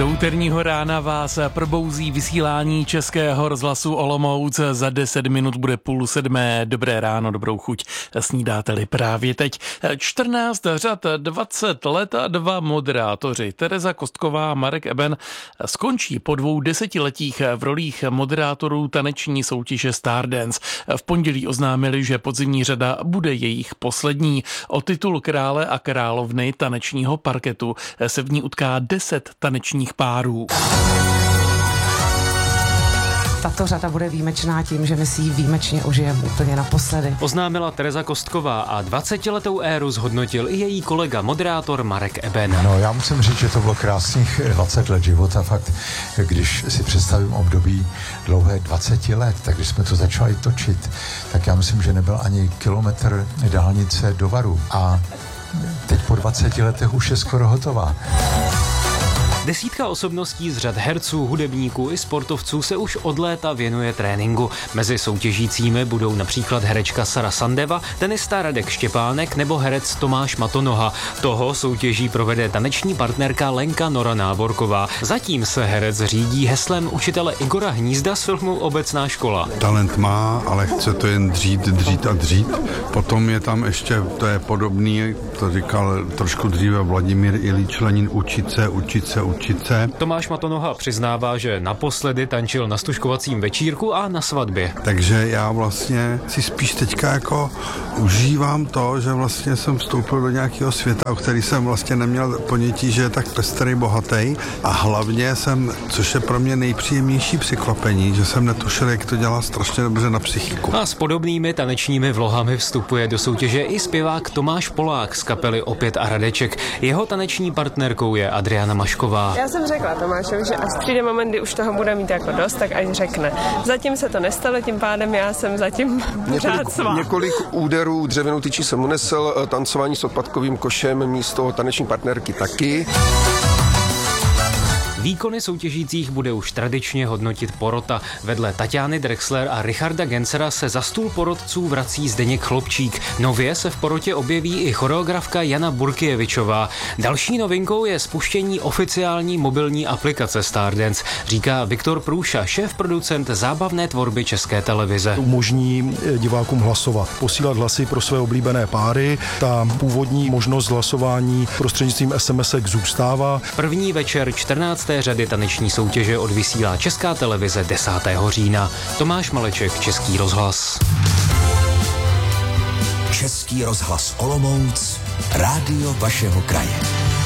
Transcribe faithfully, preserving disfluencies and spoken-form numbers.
Do úterního rána vás probouzí vysílání Českého rozhlasu Olomouc. Za deset minut bude půl sedmé. Dobré ráno, dobrou chuť. Snídáte-li právě teď. čtrnáct řad, dvacet let a dva moderátoři. Tereza Kostková a Marek Eben skončí po dvou desetiletích v rolích moderátorů taneční soutěže Stardance. V pondělí oznámili, že podzimní řada bude jejich poslední. O titul krále a královny tanečního parketu se v ní utká deset tanečních párů. Tato řada bude výjimečná tím, že my si ji výjimečně užijeme úplně naposledy. Oznámila Tereza Kostková a dvacetiletou éru zhodnotil i její kolega moderátor Marek Eben. No, já musím říct, že to bylo krásných dvacet let života. Fakt, když si představím období dlouhé dvacet let, tak když jsme to začali točit, tak já myslím, že nebyl ani kilometr dálnice do Varu. A teď po dvaceti letech už je skoro hotová. Desítka osobností z řad herců, hudebníků i sportovců se už od léta věnuje tréninku. Mezi soutěžícími budou například herečka Sara Sandeva, tenista Radek Štěpánek nebo herec Tomáš Matonoha. Toho soutěží provede taneční partnerka Lenka Nora Náborková. Zatím se herec řídí heslem učitele Igora Hnízda z filmu Obecná škola. Talent má, ale chce to jen dřít, dřít a dřít. Potom je tam ještě, to je podobný, to říkal trošku dříve Vladimír Iljič Lenin, učit se, učit se, učit se. Tomáš Matonoha přiznává, že naposledy tančil na stužkovacím večírku a na svatbě. Takže já vlastně si spíš teďka jako užívám to, že vlastně jsem vstoupil do nějakého světa, o který jsem vlastně neměl ponětí, že je tak pestrý, bohatý. A hlavně jsem, což je pro mě nejpříjemnější překvapení, že jsem netušil, jak to dělá strašně dobře na psychiku. A s podobnými tanečními vlohami vstupuje do soutěže i zpěvák Tomáš Polák z kapely Opět a Radeček. Jeho taneční partnerkou je Adriana Mašková. Já jsem řekla Tomášovi, že až přijde moment, kdy už toho bude mít jako dost, tak ať řekne. Zatím se to nestalo, tím pádem já jsem zatím pořád svá. Několik úderů dřevěnou tyčí jsem unesl, tancování s odpadkovým košem místo taneční partnerky taky. Výkony soutěžících bude už tradičně hodnotit porota. Vedle Tatiany Drexler a Richarda Gensera se za stůl porotců vrací Zdeněk Chlopčík. Nově se v porotě objeví i choreografka Jana Burkjevičová. Další novinkou je spuštění oficiální mobilní aplikace Stardance, říká Viktor Průša, šéf-producent zábavné tvorby České televize. Umožní divákům hlasovat, posílat hlasy pro své oblíbené páry. Ta původní možnost hlasování prostřednictvím SMSek zůstává. První večer čtrnácté řady taneční soutěže odvysílá Česká televize desátého října. Tomáš Maleček, Český rozhlas. Český rozhlas Olomouc, rádio vašeho kraje.